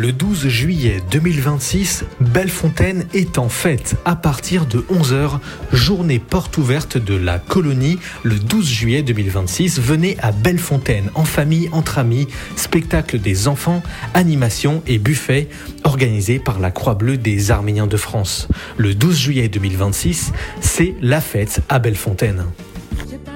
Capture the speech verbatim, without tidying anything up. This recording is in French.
Le douze juillet deux mille vingt-six, Bellefontaine est en fête. À partir de onze heures, journée porte ouverte de la colonie. Le douze juillet deux mille vingt-six, venez à Bellefontaine, en famille, entre amis, spectacle des enfants, animation et buffet, organisé par la Croix-Bleue des Arméniens de France. Le douze juillet deux mille vingt-six, c'est la fête à Bellefontaine.